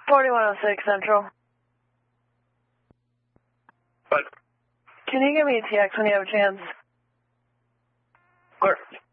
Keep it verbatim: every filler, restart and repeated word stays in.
forty-one oh six Central. What? Can you give me a T X when you have a chance? Of course.